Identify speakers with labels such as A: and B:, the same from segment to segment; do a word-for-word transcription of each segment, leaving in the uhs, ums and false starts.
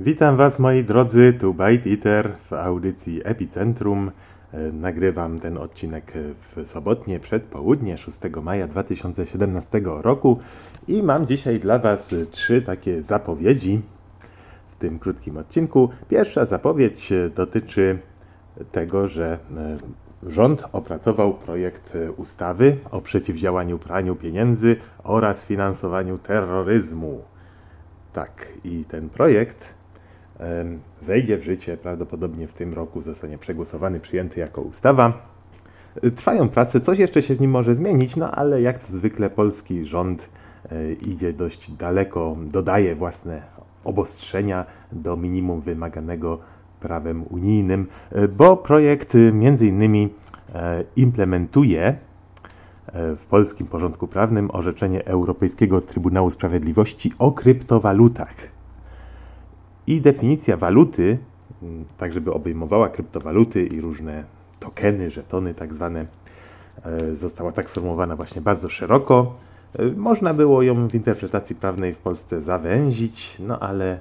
A: Witam Was, moi drodzy, tu Byte Eater w audycji Epicentrum. Nagrywam ten odcinek w sobotnie przedpołudnie szóstego maja dwa tysiące siedemnastego roku i mam dzisiaj dla Was trzy takie zapowiedzi w tym krótkim odcinku. Pierwsza zapowiedź dotyczy tego, że rząd opracował projekt ustawy o przeciwdziałaniu praniu pieniędzy oraz finansowaniu terroryzmu. Tak, i ten projekt wejdzie w życie prawdopodobnie w tym roku, zostanie przegłosowany, przyjęty jako ustawa. Trwają prace, coś jeszcze się w nim może zmienić, no ale jak to zwykle polski rząd idzie dość daleko, dodaje własne obostrzenia do minimum wymaganego prawem unijnym, bo projekt między innymi implementuje w polskim porządku prawnym orzeczenie Europejskiego Trybunału Sprawiedliwości o kryptowalutach. I definicja waluty, tak żeby obejmowała kryptowaluty i różne tokeny, żetony tak zwane, została tak sformułowana właśnie bardzo szeroko. Można było ją w interpretacji prawnej w Polsce zawęzić, no ale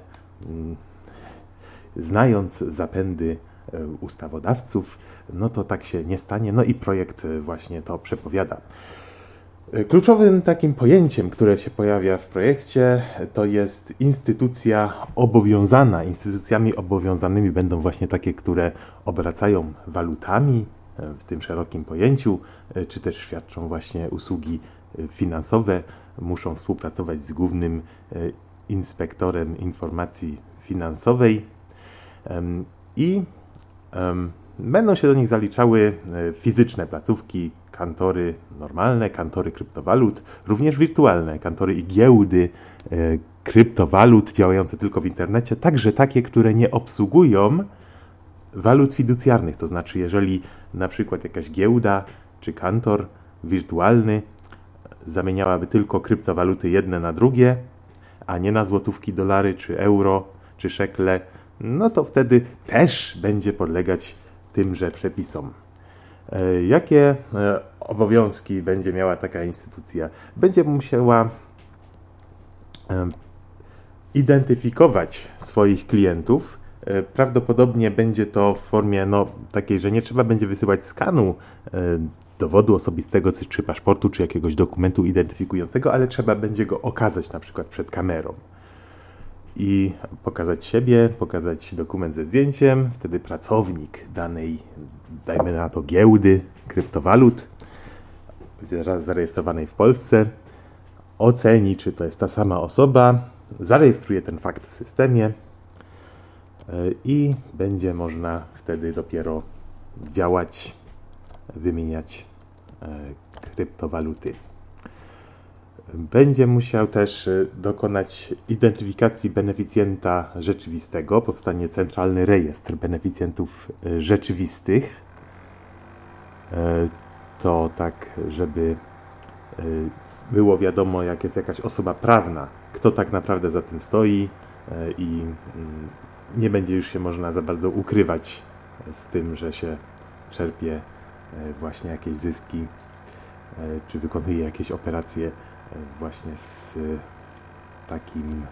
A: znając zapędy ustawodawców, no to tak się nie stanie. No i projekt właśnie to przepowiada. Kluczowym takim pojęciem, które się pojawia w projekcie, to jest instytucja obowiązana. Instytucjami obowiązanymi będą właśnie takie, które obracają walutami w tym szerokim pojęciu, czy też świadczą właśnie usługi finansowe, muszą współpracować z głównym inspektorem informacji finansowej i będą się do nich zaliczały fizyczne placówki, kantory normalne, kantory kryptowalut, również wirtualne kantory i giełdy e, kryptowalut działające tylko w internecie, także takie, które nie obsługują walut fiducjarnych. To znaczy, jeżeli na przykład jakaś giełda czy kantor wirtualny zamieniałaby tylko kryptowaluty jedne na drugie, a nie na złotówki, dolary, czy euro, czy szekle, no to wtedy też będzie podlegać tymże przepisom. Jakie obowiązki będzie miała taka instytucja? Będzie musiała identyfikować swoich klientów. Prawdopodobnie będzie to w formie no, takiej, że nie trzeba będzie wysyłać skanu dowodu osobistego, czy paszportu, czy jakiegoś dokumentu identyfikującego, ale trzeba będzie go okazać na przykład przed kamerą i pokazać siebie, pokazać dokument ze zdjęciem. Wtedy pracownik danej, dajmy na to giełdy kryptowalut zarejestrowanej w Polsce oceni, czy to jest ta sama osoba, zarejestruje ten fakt w systemie i będzie można wtedy dopiero działać, wymieniać kryptowaluty. Będzie musiał też dokonać identyfikacji beneficjenta rzeczywistego. Powstanie centralny rejestr beneficjentów rzeczywistych. To tak, żeby było wiadomo, jak jest jakaś osoba prawna, kto tak naprawdę za tym stoi i nie będzie już się można za bardzo ukrywać z tym, że się czerpie właśnie jakieś zyski czy wykonuje jakieś operacje właśnie z takim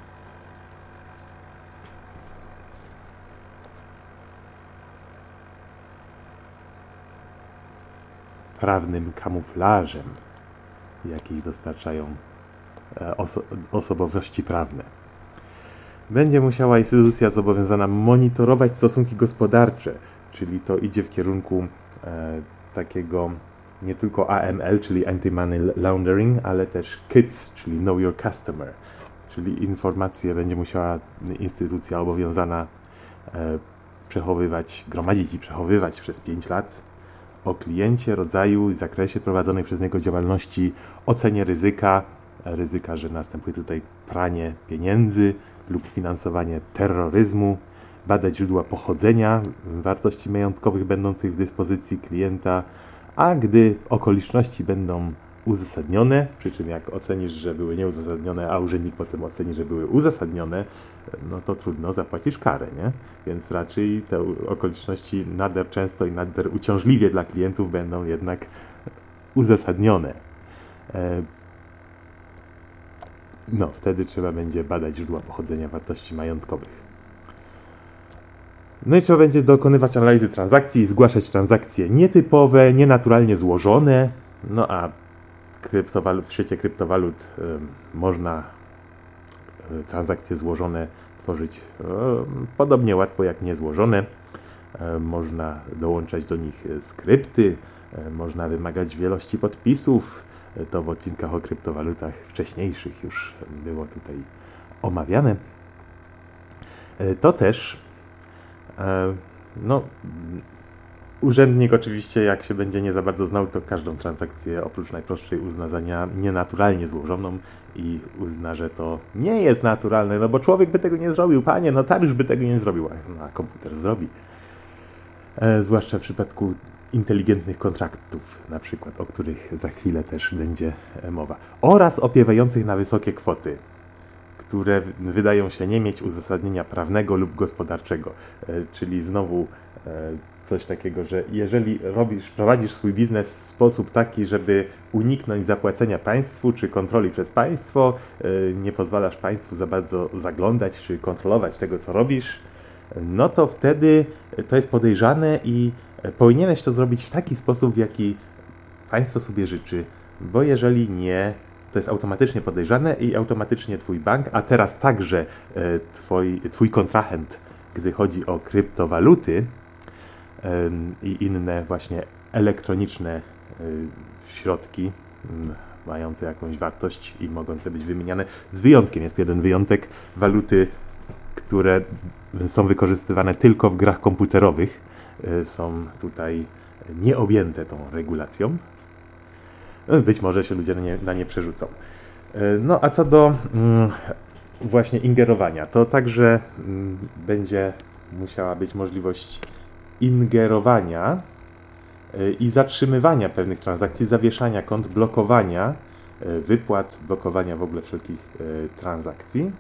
A: prawnym kamuflażem, jaki dostarczają oso- osobowości prawne. Będzie musiała instytucja zobowiązana monitorować stosunki gospodarcze, czyli to idzie w kierunku e, takiego nie tylko A M L, czyli Anti-Money Laundering, ale też K I C S, czyli Know Your Customer, czyli informacje będzie musiała instytucja obowiązana e, przechowywać, gromadzić i przechowywać przez pięć lat o kliencie, rodzaju i zakresie prowadzonej przez niego działalności, ocenie ryzyka, ryzyka, że następuje tutaj pranie pieniędzy lub finansowanie terroryzmu, badać źródła pochodzenia wartości majątkowych będących w dyspozycji klienta, a gdy okoliczności będą uzasadnione, przy czym jak ocenisz, że były nieuzasadnione, a urzędnik potem oceni, że były uzasadnione, no to trudno, zapłacisz karę, nie? Więc raczej te okoliczności nader często i nader uciążliwie dla klientów będą jednak uzasadnione. No, wtedy trzeba będzie badać źródła pochodzenia wartości majątkowych. No i trzeba będzie dokonywać analizy transakcji, zgłaszać transakcje nietypowe, nienaturalnie złożone. No a kryptowalut, w świecie kryptowalut y, można y, transakcje złożone tworzyć y, podobnie łatwo jak niezłożone. Y, można dołączać do nich skrypty, y, można wymagać wielości podpisów. Y, to w odcinkach o kryptowalutach wcześniejszych już było tutaj omawiane. Y, to też y, no, urzędnik oczywiście, jak się będzie nie za bardzo znał, to każdą transakcję oprócz najprostszej uzna za nienaturalnie złożoną i uzna, że to nie jest naturalne, no bo człowiek by tego nie zrobił, panie, notariusz by tego nie zrobił, a komputer zrobi. E, zwłaszcza w przypadku inteligentnych kontraktów, na przykład, o których za chwilę też będzie mowa. Oraz opiewających na wysokie kwoty, które wydają się nie mieć uzasadnienia prawnego lub gospodarczego, e, czyli znowu e, coś takiego, że jeżeli robisz, prowadzisz swój biznes w sposób taki, żeby uniknąć zapłacenia państwu czy kontroli przez państwo, e, nie pozwalasz państwu za bardzo zaglądać czy kontrolować tego, co robisz, no to wtedy to jest podejrzane i powinieneś to zrobić w taki sposób, w jaki państwo sobie życzy, bo jeżeli nie, to jest automatycznie podejrzane i automatycznie twój bank, a teraz także twój, twój kontrahent, gdy chodzi o kryptowaluty i inne właśnie elektroniczne środki mające jakąś wartość i mogące być wymieniane, z wyjątkiem, jest jeden wyjątek, waluty, które są wykorzystywane tylko w grach komputerowych, są tutaj nieobjęte tą regulacją. Być może się ludzie na nie, na nie przerzucą. No a co do mm, właśnie ingerowania, to także mm, będzie musiała być możliwość ingerowania y, i zatrzymywania pewnych transakcji, zawieszania kont, blokowania y, wypłat, blokowania w ogóle wszelkich y, transakcji.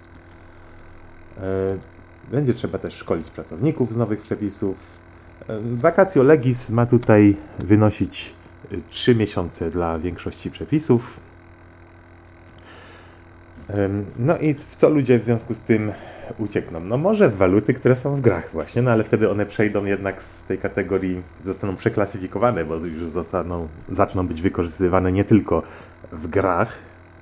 A: Y, będzie trzeba też szkolić pracowników z nowych przepisów. Y, vacatio legis ma tutaj wynosić trzy miesiące dla większości przepisów. No i w co ludzie w związku z tym uciekną? No może w waluty, które są w grach właśnie, no ale wtedy one przejdą jednak z tej kategorii, zostaną przeklasyfikowane, bo już zostaną, zaczną być wykorzystywane nie tylko w grach,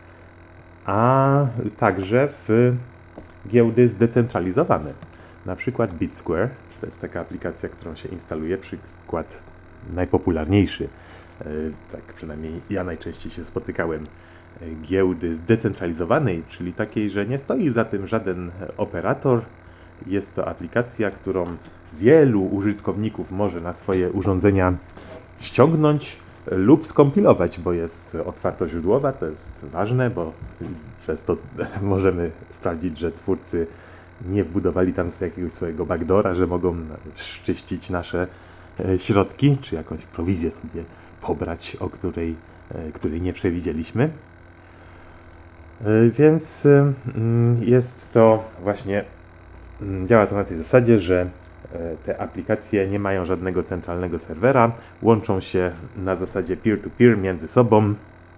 A: a także w giełdy zdecentralizowane. Na przykład BitSquare, to jest taka aplikacja, którą się instaluje, przykład najpopularniejszy, tak przynajmniej ja najczęściej się spotykałem, giełdy zdecentralizowanej, czyli takiej, że nie stoi za tym żaden operator. Jest to aplikacja, którą wielu użytkowników może na swoje urządzenia ściągnąć lub skompilować, bo jest otwartoźródłowa, to jest ważne, bo przez to możemy sprawdzić, że twórcy nie wbudowali tam jakiegoś swojego backdoora, że mogą szczyścić nasze środki, czy jakąś prowizję sobie pobrać, o której, której nie przewidzieliśmy. Więc jest to właśnie, działa to na tej zasadzie, że te aplikacje nie mają żadnego centralnego serwera, łączą się na zasadzie peer-to-peer między sobą,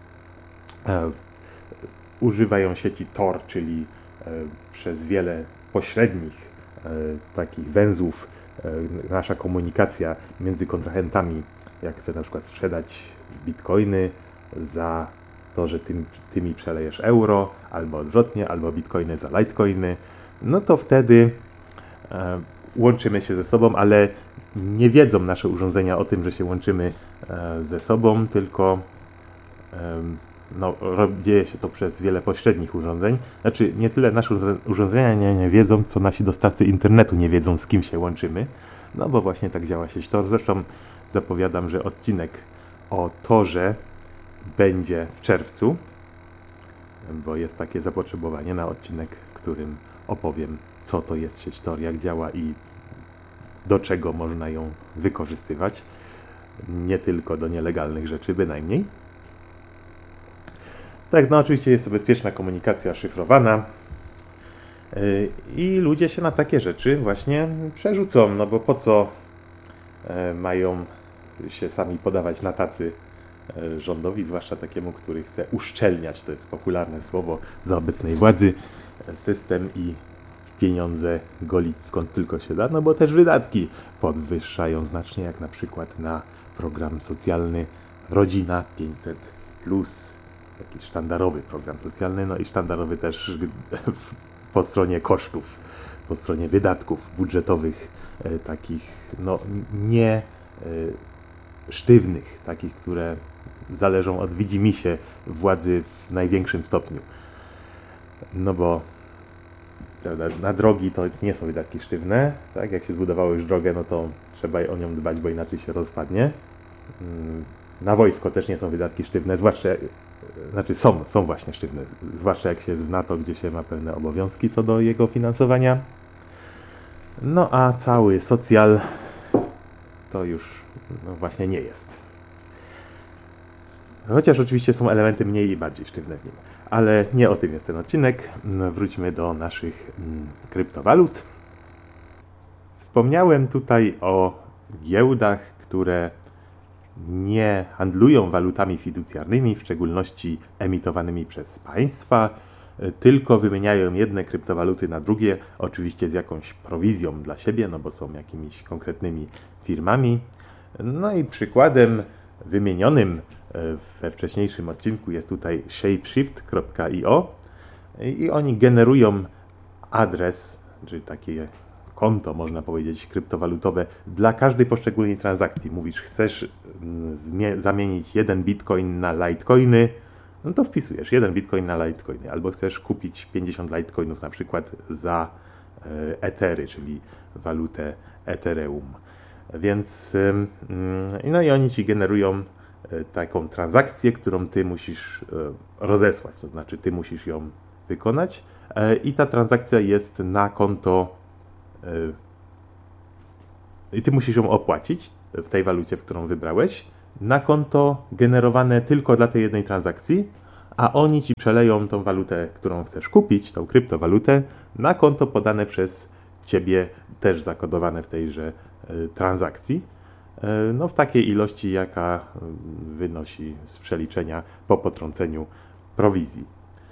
A: używają sieci Tor, czyli przez wiele pośrednich takich węzłów nasza komunikacja między kontrahentami, jak chcę na przykład sprzedać bitcoiny za to, że ty, ty mi przelejesz euro, albo odwrotnie, albo bitcoiny za litecoiny, no to wtedy e, łączymy się ze sobą, ale nie wiedzą nasze urządzenia o tym, że się łączymy e, ze sobą, tylko e, no, dzieje się to przez wiele pośrednich urządzeń. Znaczy nie tyle nasze urządzenia nie, nie wiedzą, co nasi dostawcy internetu nie wiedzą, z kim się łączymy, no bo właśnie tak działa sieć Tor. Zresztą zapowiadam, że odcinek o Torze będzie w czerwcu, bo jest takie zapotrzebowanie na odcinek, w którym opowiem, co to jest sieć Tor, jak działa i do czego można ją wykorzystywać. Nie tylko do nielegalnych rzeczy, bynajmniej. Tak, no oczywiście jest to bezpieczna komunikacja szyfrowana i ludzie się na takie rzeczy właśnie przerzucą, no bo po co mają się sami podawać na tacy rządowi, zwłaszcza takiemu, który chce uszczelniać, to jest popularne słowo, za obecnej władzy, system i pieniądze golić skąd tylko się da, no bo też wydatki podwyższają znacznie, jak na przykład na program socjalny Rodzina pięćset plus, taki sztandarowy program socjalny, no i sztandarowy też po stronie kosztów, po stronie wydatków budżetowych, e, takich no nie e, sztywnych, takich, które zależą od widzimisię władzy w największym stopniu. No bo prawda, na drogi to nie są wydatki sztywne, tak? Jak się zbudowało już drogę, no to trzeba o nią dbać, bo inaczej się rozpadnie. Na wojsko też nie są wydatki sztywne, zwłaszcza, znaczy są, są właśnie sztywne, zwłaszcza jak się jest w NATO, gdzie się ma pewne obowiązki co do jego finansowania. No a cały socjal to już no właśnie nie jest. Chociaż oczywiście są elementy mniej i bardziej sztywne w nim. Ale nie o tym jest ten odcinek. Wróćmy do naszych mm, kryptowalut. Wspomniałem tutaj o giełdach, które nie handlują walutami fiducjarnymi, w szczególności emitowanymi przez państwa, tylko wymieniają jedne kryptowaluty na drugie, oczywiście z jakąś prowizją dla siebie, no bo są jakimiś konkretnymi firmami. No i przykładem wymienionym we wcześniejszym odcinku jest tutaj shapeshift kropka io i oni generują adres, czyli takie konto, można powiedzieć, kryptowalutowy dla każdej poszczególnej transakcji. Mówisz, chcesz zamienić jeden bitcoin na litecoiny, no to wpisujesz jeden bitcoin na litecoiny, albo chcesz kupić pięćdziesiąt litecoinów na przykład za etery, czyli walutę Ethereum. Więc no i oni ci generują taką transakcję, którą ty musisz rozesłać, to znaczy ty musisz ją wykonać i ta transakcja jest na konto i ty musisz ją opłacić w tej walucie, w którą wybrałeś, na konto generowane tylko dla tej jednej transakcji, a oni ci przeleją tą walutę, którą chcesz kupić, tą kryptowalutę, na konto podane przez ciebie, też zakodowane w tejże transakcji, no w takiej ilości, jaka wynosi z przeliczenia po potrąceniu prowizji.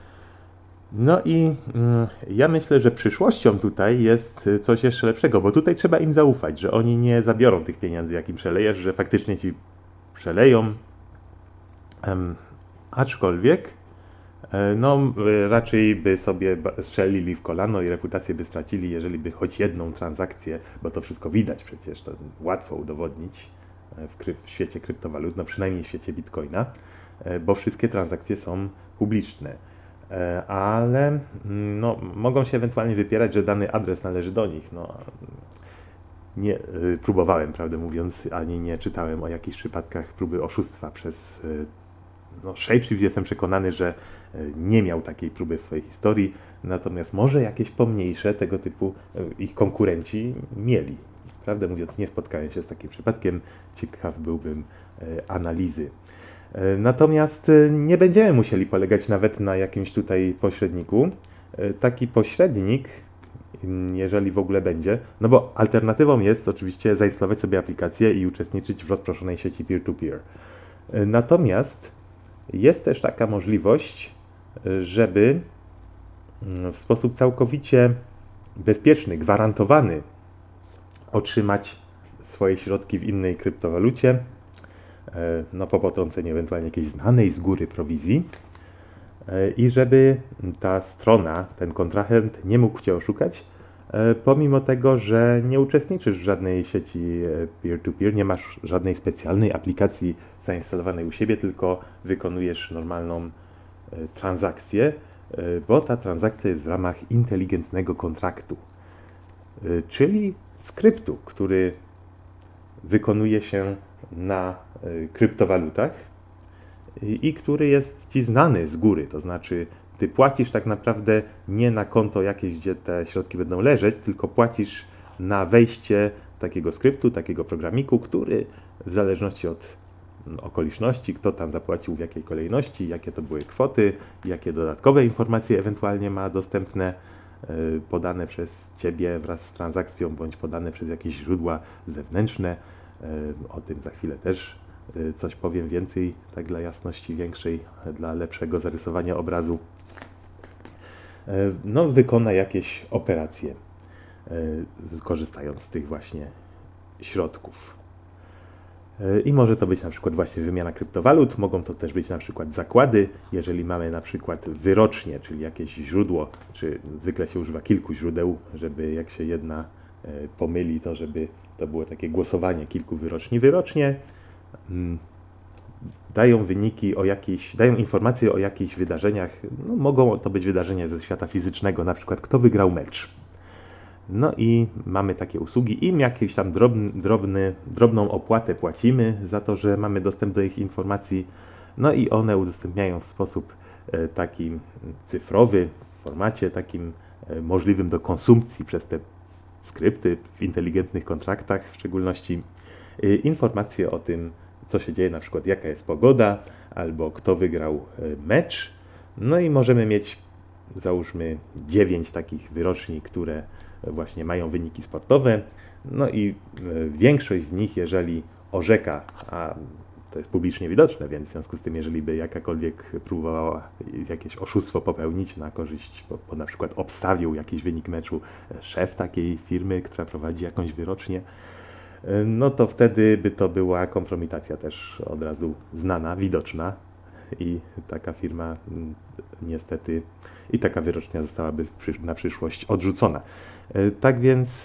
A: No i mm, ja myślę, że przyszłością tutaj jest coś jeszcze lepszego, bo tutaj trzeba im zaufać, że oni nie zabiorą tych pieniędzy, jak im przelejesz, że faktycznie ci przeleją. Um, aczkolwiek no raczej by sobie strzelili w kolano i reputację by stracili, jeżeli by choć jedną transakcję, bo to wszystko widać przecież, to łatwo udowodnić w, kry, w świecie kryptowalut, no przynajmniej w świecie bitcoina, bo wszystkie transakcje są publiczne. Ale no, mogą się ewentualnie wypierać, że dany adres należy do nich. No, nie próbowałem, prawdę mówiąc, ani nie czytałem o jakichś przypadkach próby oszustwa przez no, Shapeshift. Jestem przekonany, że nie miał takiej próby w swojej historii, natomiast może jakieś pomniejsze tego typu ich konkurenci mieli. Prawdę mówiąc, nie spotkałem się z takim przypadkiem. Ciekaw byłbym analizy. Natomiast nie będziemy musieli polegać nawet na jakimś tutaj pośredniku. Taki pośrednik, jeżeli w ogóle będzie, no bo alternatywą jest oczywiście zainstalować sobie aplikację i uczestniczyć w rozproszonej sieci peer-to-peer. Natomiast jest też taka możliwość, żeby w sposób całkowicie bezpieczny, gwarantowany otrzymać swoje środki w innej kryptowalucie, no po potrąceniu ewentualnie jakiejś znanej z góry prowizji i żeby ta strona, ten kontrahent nie mógł cię oszukać, pomimo tego, że nie uczestniczysz w żadnej sieci peer-to-peer, nie masz żadnej specjalnej aplikacji zainstalowanej u siebie, tylko wykonujesz normalną transakcję, bo ta transakcja jest w ramach inteligentnego kontraktu, czyli skryptu, który wykonuje się na kryptowalutach i, i który jest ci znany z góry, to znaczy ty płacisz tak naprawdę nie na konto jakieś, gdzie te środki będą leżeć, tylko płacisz na wejście takiego skryptu, takiego programiku, który w zależności od okoliczności, kto tam zapłacił w jakiej kolejności, jakie to były kwoty, jakie dodatkowe informacje ewentualnie ma dostępne, podane przez ciebie wraz z transakcją, bądź podane przez jakieś źródła zewnętrzne. O tym za chwilę też coś powiem więcej, tak dla jasności większej, dla lepszego zarysowania obrazu. no, wykona jakieś operacje, skorzystając z tych właśnie środków. I może to być na przykład właśnie wymiana kryptowalut, mogą to też być na przykład zakłady, jeżeli mamy na przykład wyrocznie, czyli jakieś źródło, czy zwykle się używa kilku źródeł, żeby jak się jedna pomyli, to żeby to było takie głosowanie kilku wyroczni. Wyrocznie dają wyniki o jakichś, dają informacje o jakichś wydarzeniach, no, mogą to być wydarzenia ze świata fizycznego, na przykład kto wygrał mecz. No i mamy takie usługi, im jakąś tam drobny, drobny, drobną opłatę płacimy za to, że mamy dostęp do ich informacji, no i one udostępniają w sposób taki cyfrowy, w formacie takim możliwym do konsumpcji przez te skrypty w inteligentnych kontraktach, w szczególności informacje o tym, co się dzieje, na przykład jaka jest pogoda, albo kto wygrał mecz. No i możemy mieć, załóżmy, dziewięć takich wyroczni, które właśnie mają wyniki sportowe. No i większość z nich, jeżeli orzeka, a to jest publicznie widoczne, więc w związku z tym, jeżeli by jakakolwiek próbowała jakieś oszustwo popełnić na korzyść, bo, bo na przykład obstawił jakiś wynik meczu szef takiej firmy, która prowadzi jakąś wyrocznię, no to wtedy by to była kompromitacja też od razu znana, widoczna i taka firma niestety, i taka wyrocznia zostałaby na przyszłość odrzucona. Tak więc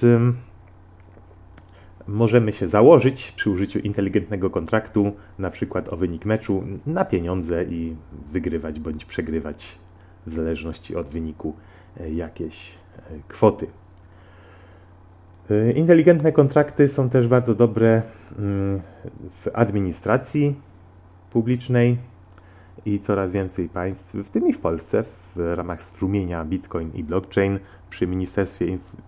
A: możemy się założyć przy użyciu inteligentnego kontraktu na przykład o wynik meczu na pieniądze i wygrywać bądź przegrywać w zależności od wyniku jakieś kwoty. Inteligentne kontrakty są też bardzo dobre w administracji publicznej i coraz więcej państw, w tym i w Polsce, w ramach strumienia Bitcoin i blockchain przy Ministerstwie Inf-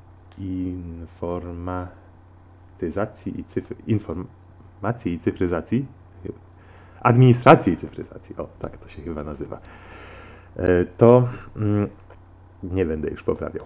A: Informatyzacji i cyfry, Informacji i Cyfryzacji, Administracji i Cyfryzacji, o tak to się chyba nazywa, to nie będę już poprawiał.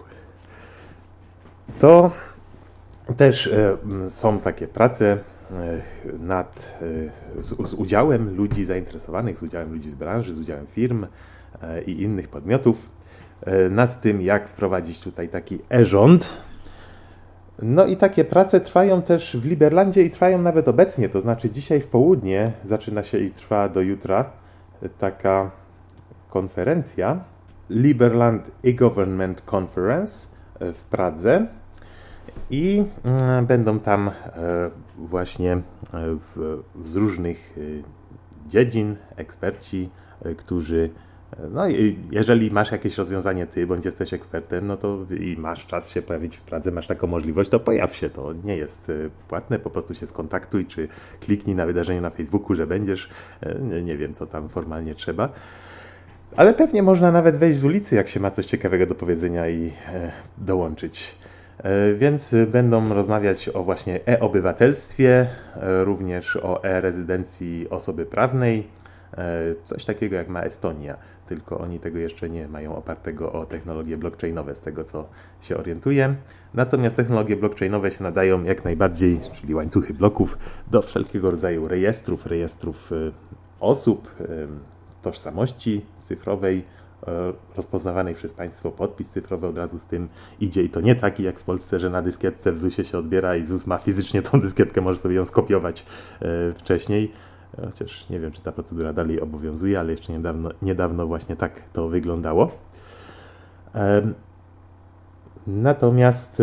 A: To też są takie prace nad, z, z udziałem ludzi zainteresowanych, z udziałem ludzi z branży, z udziałem firm i innych podmiotów nad tym, jak wprowadzić tutaj taki e-rząd. No i takie prace trwają też w Liberlandzie i trwają nawet obecnie, to znaczy dzisiaj w południe zaczyna się i trwa do jutra taka konferencja Liberland e-Government Conference w Pradze. I będą tam właśnie z różnych dziedzin eksperci, którzy, no jeżeli masz jakieś rozwiązanie ty, bądź jesteś ekspertem, no to i masz czas się pojawić w Pradze, masz taką możliwość, to pojaw się, to nie jest płatne, po prostu się skontaktuj, czy kliknij na wydarzenie na Facebooku, że będziesz, nie wiem co tam formalnie trzeba. Ale pewnie można nawet wejść z ulicy, jak się ma coś ciekawego do powiedzenia i dołączyć. Więc będą rozmawiać o właśnie e-obywatelstwie, również o e-rezydencji osoby prawnej, coś takiego jak ma Estonia, tylko oni tego jeszcze nie mają opartego o technologie blockchainowe, z tego co się orientuję. Natomiast technologie blockchainowe się nadają jak najbardziej, czyli łańcuchy bloków, do wszelkiego rodzaju rejestrów, rejestrów osób, tożsamości cyfrowej, rozpoznawanej przez państwo, podpis cyfrowy od razu z tym idzie i to nie taki jak w Polsce, że na dyskietce w zusie się odbiera i ZUS ma fizycznie tą dyskietkę, może sobie ją skopiować wcześniej, chociaż nie wiem, czy ta procedura dalej obowiązuje, ale jeszcze niedawno, niedawno właśnie tak to wyglądało. Natomiast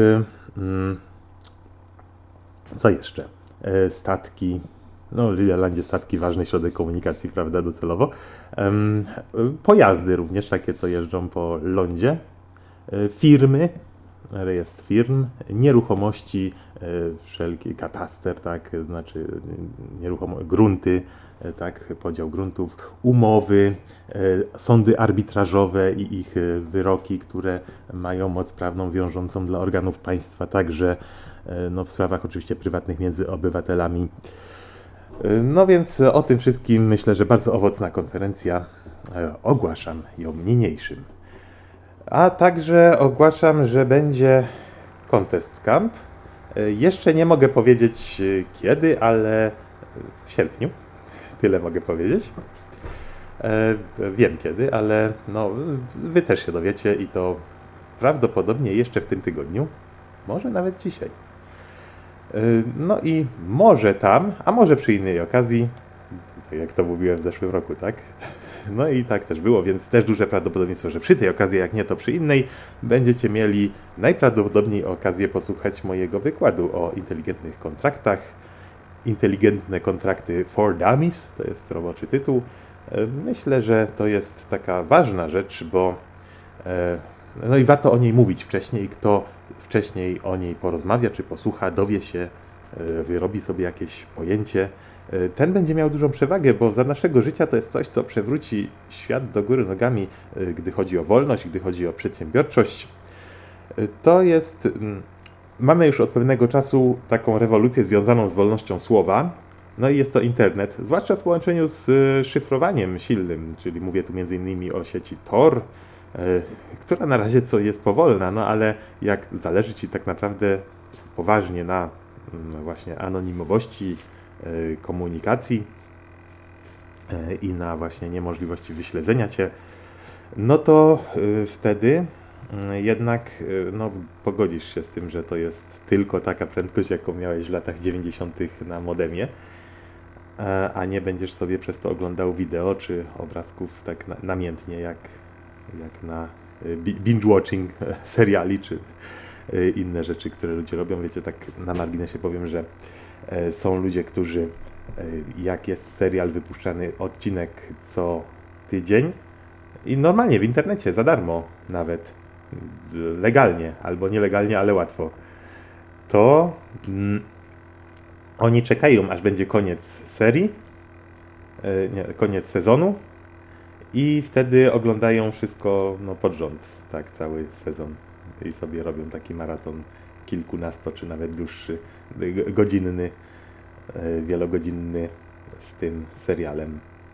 A: co jeszcze? Statki. No, w Liberlandzie statki, ważny środek komunikacji, prawda, docelowo. Um, pojazdy również, takie, co jeżdżą po lądzie. E, firmy, rejestr firm, nieruchomości, e, wszelkie, kataster, tak, znaczy nieruchomości, grunty, e, tak, podział gruntów, umowy, e, sądy arbitrażowe i ich wyroki, które mają moc prawną wiążącą dla organów państwa, także e, no, w sprawach oczywiście prywatnych między obywatelami. No więc o tym wszystkim myślę, że bardzo owocna konferencja. Ogłaszam ją niniejszym. A także ogłaszam, że będzie Contest Camp. Jeszcze nie mogę powiedzieć kiedy, ale w sierpniu. Tyle mogę powiedzieć. E, wiem kiedy, ale no, wy też się dowiecie i to prawdopodobnie jeszcze w tym tygodniu, może nawet dzisiaj. E, no i może tam, a może przy innej okazji, tak jak to mówiłem w zeszłym roku, tak? No i tak też było, więc też duże prawdopodobieństwo, że przy tej okazji, jak nie to przy innej, będziecie mieli najprawdopodobniej okazję posłuchać mojego wykładu o inteligentnych kontraktach. Inteligentne kontrakty for Dummies, to jest roboczy tytuł. Myślę, że to jest taka ważna rzecz, bo no i warto o niej mówić wcześniej. Kto wcześniej o niej porozmawia, czy posłucha, dowie się, wyrobi sobie jakieś pojęcie, ten będzie miał dużą przewagę, bo za naszego życia to jest coś, co przewróci świat do góry nogami, gdy chodzi o wolność, gdy chodzi o przedsiębiorczość. To jest... Mamy już od pewnego czasu taką rewolucję związaną z wolnością słowa, no i jest to internet, zwłaszcza w połączeniu z szyfrowaniem silnym, czyli mówię tu między innymi o sieci Tor, która na razie co jest powolna, no ale jak zależy Ci tak naprawdę poważnie na właśnie anonimowości komunikacji i na właśnie niemożliwości wyśledzenia Cię, no to wtedy jednak no, pogodzisz się z tym, że to jest tylko taka prędkość, jaką miałeś w latach dziewięćdziesiątych na modemie, a nie będziesz sobie przez to oglądał wideo czy obrazków tak na, namiętnie, jak, jak na binge-watching seriali czy inne rzeczy, które ludzie robią. Wiecie, tak na marginesie powiem, że są ludzie, którzy jak jest serial wypuszczany odcinek co tydzień i normalnie w internecie, za darmo nawet, legalnie albo nielegalnie, ale łatwo, to mm, oni czekają, aż będzie koniec serii, nie, koniec sezonu i wtedy oglądają wszystko no, pod rząd, tak, cały sezon i sobie robią taki maraton kilkunasto czy nawet dłuższy, godzinny, wielogodzinny z tym serialem.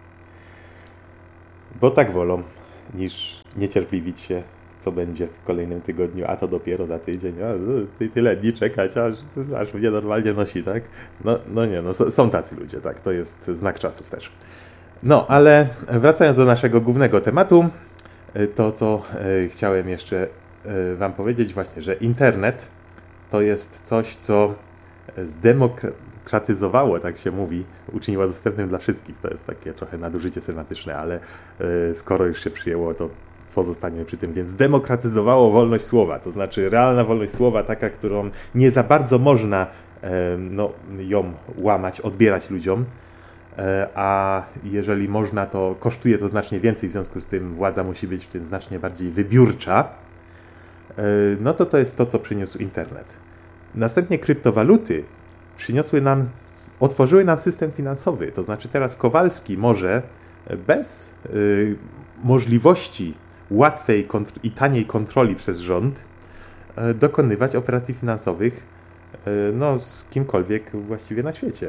A: Bo tak wolą, niż niecierpliwić się, co będzie w kolejnym tygodniu, a to dopiero za tydzień, a ty tyle dni czekać, aż, aż mnie normalnie nosi, tak? No, no nie, no są tacy ludzie, tak, to jest znak czasów też. No, ale wracając do naszego głównego tematu, to co chciałem jeszcze Wam powiedzieć właśnie, że internet to jest coś, co zdemokratyzowało, tak się mówi, uczyniło dostępnym dla wszystkich. To jest takie trochę nadużycie semantyczne, ale skoro już się przyjęło, to pozostańmy przy tym, więc demokratyzowało wolność słowa, to znaczy realna wolność słowa, taka, którą nie za bardzo można no, ją łamać, odbierać ludziom, a jeżeli można, to kosztuje to znacznie więcej, w związku z tym władza musi być w tym znacznie bardziej wybiórcza, no to to jest to, co przyniósł internet. Następnie kryptowaluty przyniosły nam, otworzyły nam system finansowy, to znaczy teraz Kowalski może bez y, możliwości łatwej i taniej kontroli przez rząd y, dokonywać operacji finansowych y, no, z kimkolwiek właściwie na świecie.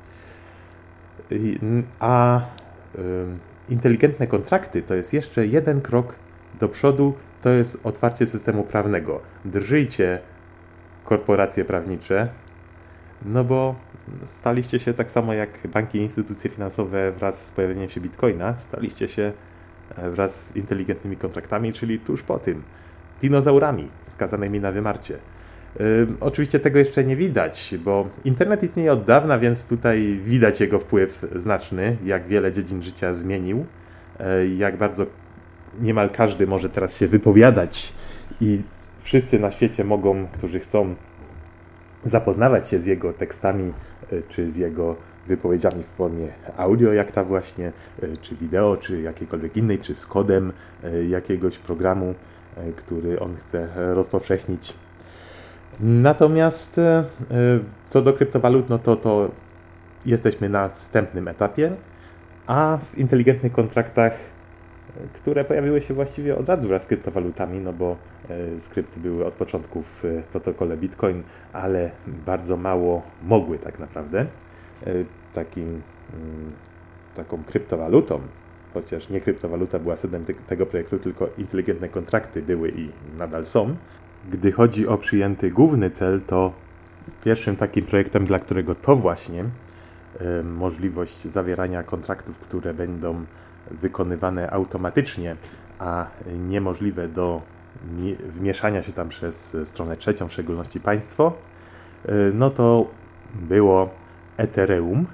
A: Y, a y, inteligentne kontrakty to jest jeszcze jeden krok do przodu, to jest otwarcie systemu prawnego. Drżyjcie, korporacje prawnicze, no bo staliście się tak samo jak banki i instytucje finansowe wraz z pojawieniem się Bitcoina, staliście się wraz z inteligentnymi kontraktami, czyli tuż po tym, dinozaurami skazanymi na wymarcie. Yy, oczywiście tego jeszcze nie widać, bo internet istnieje od dawna, więc tutaj widać jego wpływ znaczny, jak wiele dziedzin życia zmienił, yy, jak bardzo niemal każdy może teraz się wypowiadać i wszyscy na świecie mogą, którzy chcą, zapoznawać się z jego tekstami, czy z jego wypowiedziami w formie audio, jak ta właśnie, czy wideo, czy jakiejkolwiek innej, czy z kodem jakiegoś programu, który on chce rozpowszechnić. Natomiast co do kryptowalut, no to, to jesteśmy na wstępnym etapie, a w inteligentnych kontraktach, które pojawiły się właściwie od razu wraz z kryptowalutami, no bo e, skrypty były od początku w e, protokole Bitcoin, ale bardzo mało mogły tak naprawdę. E, takim, mm, taką kryptowalutą, chociaż nie kryptowaluta była sednem te, tego projektu, tylko inteligentne kontrakty były i nadal są. Gdy chodzi o przyjęty główny cel, to pierwszym takim projektem, dla którego to właśnie e, możliwość zawierania kontraktów, które będą wykonywane automatycznie, a niemożliwe do wmieszania się tam przez stronę trzecią, w szczególności państwo, no to było Ethereum.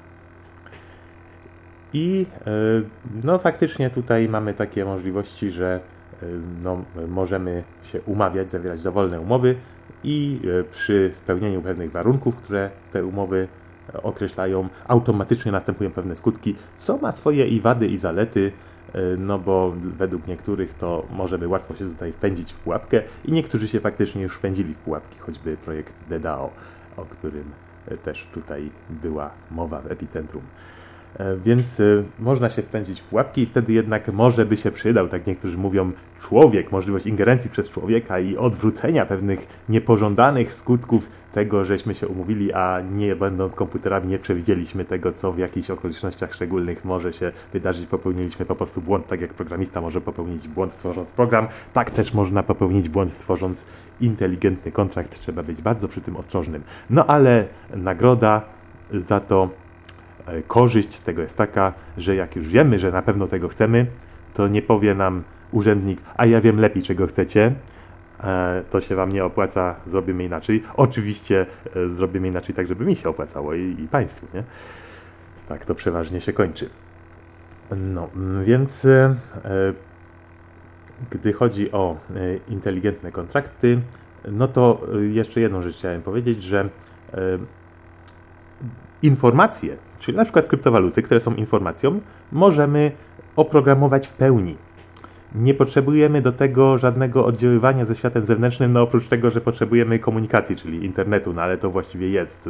A: I no faktycznie tutaj mamy takie możliwości, że no, możemy się umawiać, zawierać dowolne umowy i przy spełnieniu pewnych warunków, które te umowy określają, automatycznie następują pewne skutki, co ma swoje i wady, i zalety, no bo według niektórych to możemy łatwo się tutaj wpędzić w pułapkę i niektórzy się faktycznie już wpędzili w pułapki, choćby projekt D D A O, o którym też tutaj była mowa w Epicentrum. Więc można się wpędzić w pułapki i wtedy jednak może by się przydał, tak niektórzy mówią, człowiek, możliwość ingerencji przez człowieka i odwrócenia pewnych niepożądanych skutków tego, żeśmy się umówili, a nie będąc komputerami nie przewidzieliśmy tego, co w jakichś okolicznościach szczególnych może się wydarzyć. Popełniliśmy po prostu błąd, tak jak programista może popełnić błąd tworząc program, tak też można popełnić błąd tworząc inteligentny kontrakt. Trzeba być bardzo przy tym ostrożnym. No ale nagroda za to, korzyść z tego jest taka, że jak już wiemy, że na pewno tego chcemy, to nie powie nam urzędnik, a ja wiem lepiej, czego chcecie, to się wam nie opłaca, zrobimy inaczej. Oczywiście zrobimy inaczej tak, żeby mi się opłacało i, i państwu, nie? Tak to przeważnie się kończy. No, więc e, gdy chodzi o e, inteligentne kontrakty, no to jeszcze jedną rzecz chciałem powiedzieć, że e, informacje, czyli na przykład kryptowaluty, które są informacją, możemy oprogramować w pełni. Nie potrzebujemy do tego żadnego oddziaływania ze światem zewnętrznym, no oprócz tego, że potrzebujemy komunikacji, czyli internetu, no ale to właściwie jest.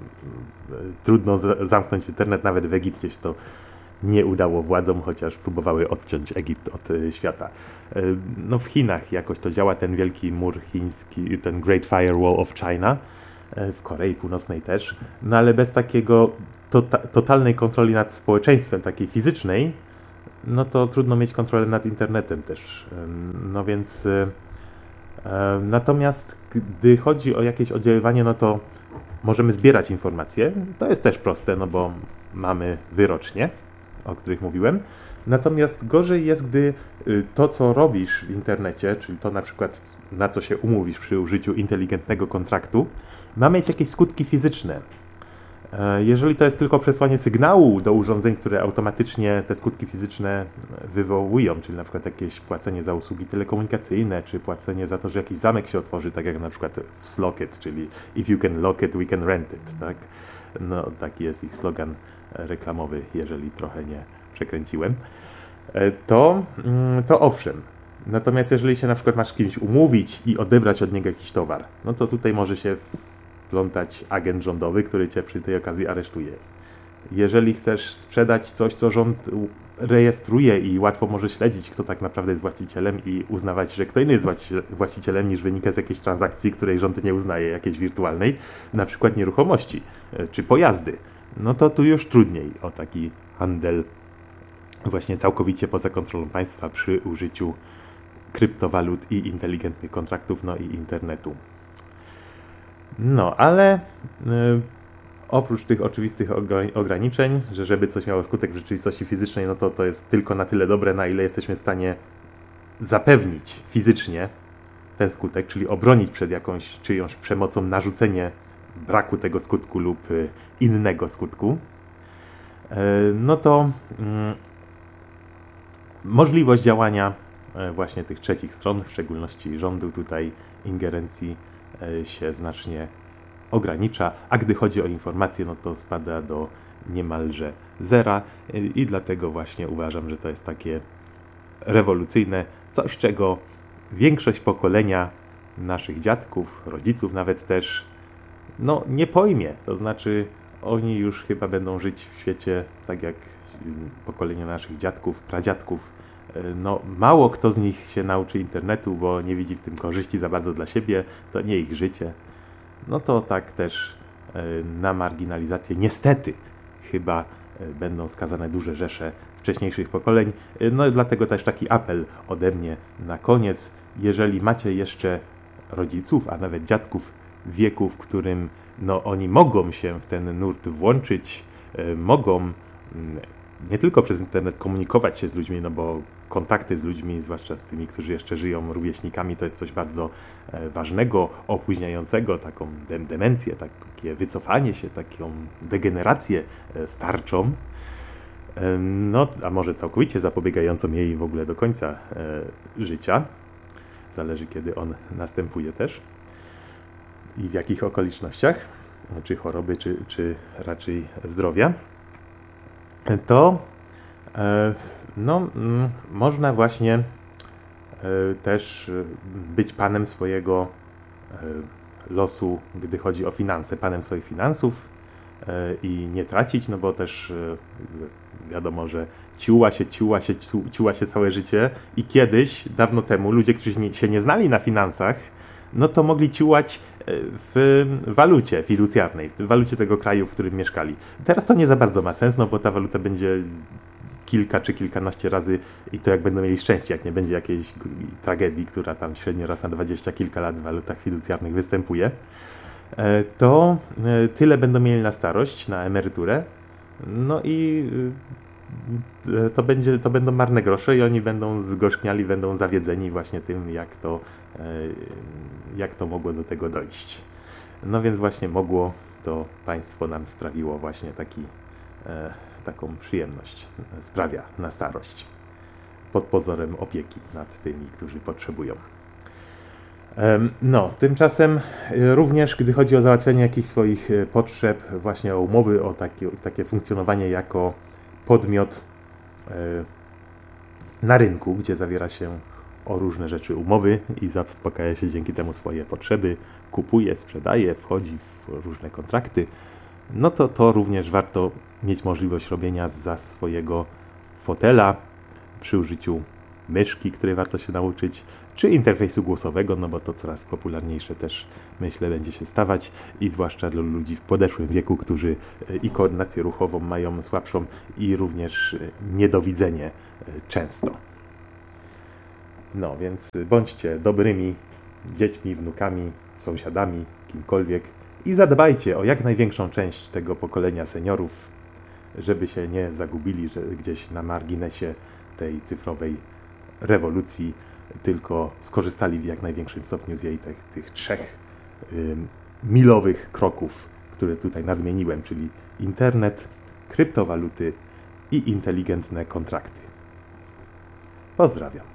A: Trudno zamknąć internet, nawet w Egipcie się to nie udało władzom, chociaż próbowały odciąć Egipt od świata. No w Chinach jakoś to działa, ten wielki mur chiński, ten Great Firewall of China, w Korei Północnej też, no ale bez takiego tota, totalnej kontroli nad społeczeństwem, takiej fizycznej, no to trudno mieć kontrolę nad internetem też. No więc e, e, natomiast gdy chodzi o jakieś oddziaływanie, no to możemy zbierać informacje. To jest też proste, no bo mamy wyrocznie, o których mówiłem. Natomiast gorzej jest, gdy to, co robisz w internecie, czyli to na przykład, na co się umówisz przy użyciu inteligentnego kontraktu, ma mieć jakieś skutki fizyczne. Jeżeli to jest tylko przesłanie sygnału do urządzeń, które automatycznie te skutki fizyczne wywołują, czyli na przykład jakieś płacenie za usługi telekomunikacyjne, czy płacenie za to, że jakiś zamek się otworzy, tak jak na przykład w Slockit, czyli if you can lock it, we can rent it, tak? No, taki jest ich slogan reklamowy, jeżeli trochę nie przekręciłem, to, to owszem. Natomiast jeżeli się na przykład masz z kimś umówić i odebrać od niego jakiś towar, no to tutaj może się wplątać agent rządowy, który cię przy tej okazji aresztuje. Jeżeli chcesz sprzedać coś, co rząd rejestruje i łatwo może śledzić, kto tak naprawdę jest właścicielem i uznawać, że kto inny jest właścicielem niż wynika z jakiejś transakcji, której rząd nie uznaje, jakiejś wirtualnej, na przykład nieruchomości czy pojazdy, no to tu już trudniej o taki handel właśnie całkowicie poza kontrolą państwa przy użyciu kryptowalut i inteligentnych kontraktów, no i internetu. No, ale y, oprócz tych oczywistych ograniczeń, że żeby coś miało skutek w rzeczywistości fizycznej, no to to jest tylko na tyle dobre, na ile jesteśmy w stanie zapewnić fizycznie ten skutek, czyli obronić przed jakąś czyjąś przemocą, narzucenie braku tego skutku lub y, innego skutku, y, no to y, możliwość działania właśnie tych trzecich stron, w szczególności rządu, tutaj ingerencji się znacznie ogranicza, a gdy chodzi o informacje, no to spada do niemalże zera i dlatego właśnie uważam, że to jest takie rewolucyjne, coś czego większość pokolenia naszych dziadków, rodziców nawet też, no nie pojmie, to znaczy oni już chyba będą żyć w świecie tak jak pokolenie naszych dziadków, pradziadków. No, mało kto z nich się nauczy internetu, bo nie widzi w tym korzyści za bardzo dla siebie, to nie ich życie. No to tak też na marginalizację niestety chyba będą skazane duże rzesze wcześniejszych pokoleń. No i dlatego też taki apel ode mnie na koniec. Jeżeli macie jeszcze rodziców, a nawet dziadków w wieku, w którym no, oni mogą się w ten nurt włączyć, mogą nie tylko przez internet komunikować się z ludźmi, no bo kontakty z ludźmi, zwłaszcza z tymi, którzy jeszcze żyją rówieśnikami, to jest coś bardzo ważnego, opóźniającego taką demencję, takie wycofanie się, taką degenerację starczą, no a może całkowicie zapobiegającą jej w ogóle do końca życia. Zależy, kiedy on następuje też i w jakich okolicznościach, czy choroby, czy, czy raczej zdrowia. To no, można właśnie też być panem swojego losu, gdy chodzi o finanse, panem swoich finansów i nie tracić, no bo też wiadomo, że ciuła się, ciuła się, ciuła się całe życie i kiedyś, dawno temu, ludzie, którzy się nie znali na finansach, no to mogli ciułać w walucie fiducjarnej, w walucie tego kraju, w którym mieszkali. Teraz to nie za bardzo ma sens, no bo ta waluta będzie kilka czy kilkanaście razy i to jak będą mieli szczęście, jak nie będzie jakiejś tragedii, która tam średnio raz na dwadzieścia kilka lat w walutach fiducjarnych występuje, to tyle będą mieli na starość, na emeryturę, no i to, będzie, to będą marne grosze i oni będą zgorzkniali, będą zawiedzeni właśnie tym, jak to, jak to mogło do tego dojść. No więc właśnie mogło to państwo nam sprawiło właśnie taki, taką przyjemność, sprawia na starość, pod pozorem opieki nad tymi, którzy potrzebują. No, tymczasem również, gdy chodzi o załatwienie jakichś swoich potrzeb, właśnie o umowy, o takie, takie funkcjonowanie jako podmiot na rynku, gdzie zawiera się o różne rzeczy umowy i zaspokaja się dzięki temu swoje potrzeby, kupuje, sprzedaje, wchodzi w różne kontrakty, no to to również warto mieć możliwość robienia za swojego fotela przy użyciu myszki, której warto się nauczyć, czy interfejsu głosowego, no bo to coraz popularniejsze też, myślę, będzie się stawać i zwłaszcza dla ludzi w podeszłym wieku, którzy i koordynację ruchową mają słabszą i również niedowidzenie często. No więc bądźcie dobrymi dziećmi, wnukami, sąsiadami, kimkolwiek i zadbajcie o jak największą część tego pokolenia seniorów, żeby się nie zagubili, że gdzieś na marginesie tej cyfrowej rewolucji, tylko skorzystali w jak największym stopniu z jej tych, tych trzech y, milowych kroków, które tutaj nadmieniłem, czyli internet, kryptowaluty i inteligentne kontrakty. Pozdrawiam.